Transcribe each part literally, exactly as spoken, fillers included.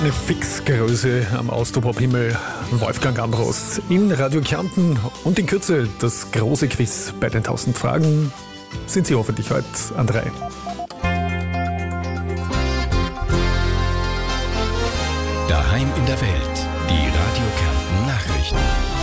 Eine Fixgröße am Austropop-Himmel, Wolfgang Ambros in Radio Kärnten und in Kürze das große Quiz bei den tausend Fragen sind Sie hoffentlich heute an drei. Daheim in der Welt, die Radio Kärnten Nachrichten.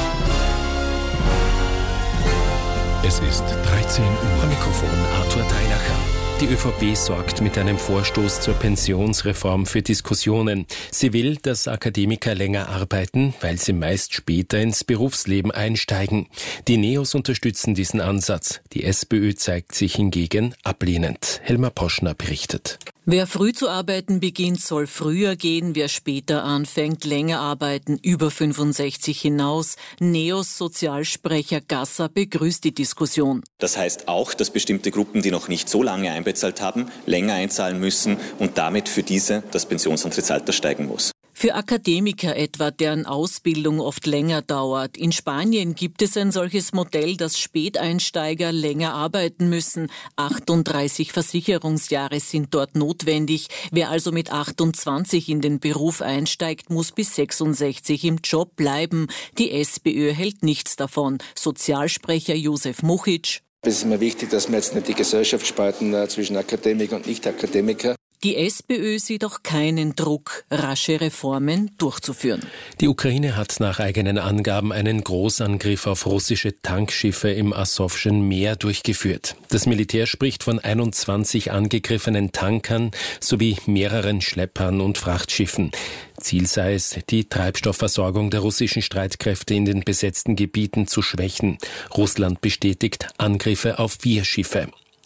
Es ist dreizehn Uhr. Am Mikrofon Arthur Teilacher. Die ÖVP sorgt mit einem Vorstoß zur Pensionsreform für Diskussionen. Sie will, dass Akademiker länger arbeiten, weil sie meist später ins Berufsleben einsteigen. Die Neos unterstützen diesen Ansatz. Die SPÖ zeigt sich hingegen ablehnend. Helma Poschner berichtet. Wer früh zu arbeiten beginnt, soll früher gehen. Wer später anfängt, länger arbeiten, über fünfundsechzig hinaus. Neos Sozialsprecher Gasser begrüßt die Diskussion. Das heißt auch, dass bestimmte Gruppen, die noch nicht so lange einbezahlt haben, länger einzahlen müssen und damit für diese das Pensionsantrittsalter steigen muss. Für Akademiker etwa, deren Ausbildung oft länger dauert. In Spanien gibt es ein solches Modell, dass Späteinsteiger länger arbeiten müssen. achtunddreißig Versicherungsjahre sind dort notwendig. Wer also mit achtundzwanzig in den Beruf einsteigt, muss bis sechsundsechzig im Job bleiben. Die SPÖ hält nichts davon. Sozialsprecher Josef Muchic. Es ist mir wichtig, dass wir jetzt nicht die Gesellschaft spalten äh, zwischen Akademiker und Nicht-Akademiker. Die SPÖ sieht auch keinen Druck, rasche Reformen durchzuführen. Die Ukraine hat nach eigenen Angaben einen Großangriff auf russische Tankschiffe im Asowschen Meer durchgeführt. Das Militär spricht von einundzwanzig angegriffenen Tankern sowie mehreren Schleppern und Frachtschiffen. Ziel sei es, die Treibstoffversorgung der russischen Streitkräfte in den besetzten Gebieten zu schwächen. Russland bestätigt Angriffe auf vier Schiffe.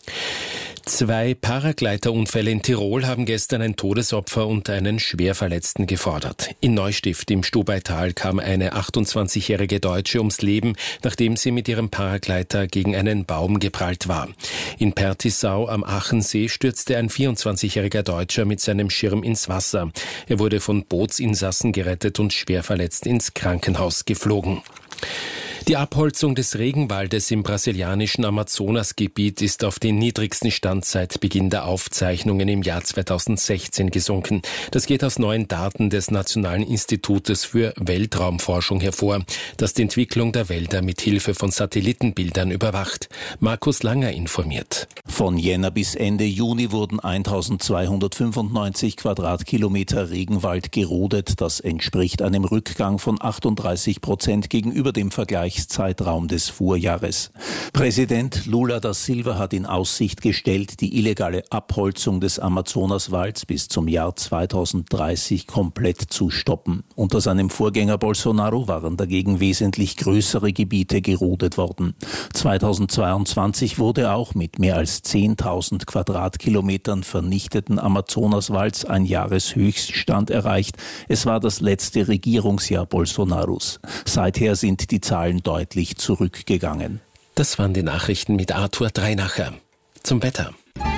Zwei Paragleiterunfälle in Tirol haben gestern ein Todesopfer und einen Schwerverletzten gefordert. In Neustift im Stubaital kam eine achtundzwanzigjährige Deutsche ums Leben, nachdem sie mit ihrem Paragleiter gegen einen Baum geprallt war. In Pertisau am Achensee stürzte ein vierundzwanzigjähriger Deutscher mit seinem Schirm ins Wasser. Er wurde von Bootsinsassen gerettet und schwerverletzt ins Krankenhaus geflogen. Die Abholzung des Regenwaldes im brasilianischen Amazonasgebiet ist auf den niedrigsten Stand seit Beginn der Aufzeichnungen im Jahr zweitausendsechzehn gesunken. Das geht aus neuen Daten des Nationalen Institutes für Weltraumforschung hervor, das die Entwicklung der Wälder mit Hilfe von Satellitenbildern überwacht. Markus Langer informiert. Von Jänner bis Ende Juni wurden eintausendzweihundertfünfundneunzig Quadratkilometer Regenwald gerodet. Das entspricht einem Rückgang von achtunddreißig Prozent gegenüber dem Vergleich Zeitraum des Vorjahres. Präsident Lula da Silva hat in Aussicht gestellt, die illegale Abholzung des Amazonaswalds bis zum Jahr zweitausenddreißig komplett zu stoppen. Unter seinem Vorgänger Bolsonaro waren dagegen wesentlich größere Gebiete gerodet worden. zweitausendzweiundzwanzig wurde auch mit mehr als zehntausend Quadratkilometern vernichteten Amazonaswalds ein Jahreshöchststand erreicht. Es war das letzte Regierungsjahr Bolsonaros. Seither sind die Zahlen deutlich zurückgegangen. Das waren die Nachrichten mit Arthur Dreinacher. Zum Wetter.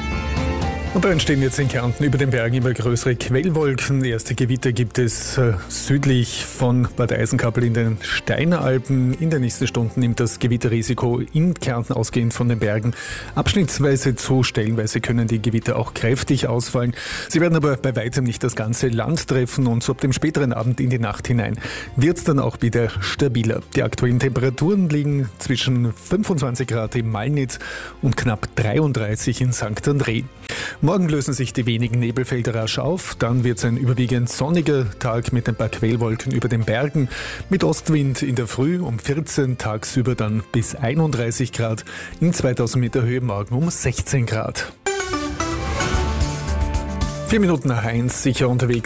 Und da entstehen jetzt in Kärnten über den Bergen immer größere Quellwolken. Erste Gewitter gibt es äh, südlich von Bad Eisenkappel in den Steinalpen. In den nächsten Stunden nimmt das Gewitterrisiko in Kärnten ausgehend von den Bergen abschnittsweise zu. Stellenweise können die Gewitter auch kräftig ausfallen. Sie werden aber bei weitem nicht das ganze Land treffen und so ab dem späteren Abend in die Nacht hinein wird es dann auch wieder stabiler. Die aktuellen Temperaturen liegen zwischen fünfundzwanzig Grad in Malnitz und knapp dreiunddreißig in Sankt André. Morgen lösen sich die wenigen Nebelfelder rasch auf, dann wird es ein überwiegend sonniger Tag mit ein paar Quellwolken über den Bergen, mit Ostwind in der Früh um vierzehn, tagsüber dann bis einunddreißig Grad, in zweitausend Meter Höhe morgen um sechzehn Grad. Vier Minuten nach eins, sicher unterwegs.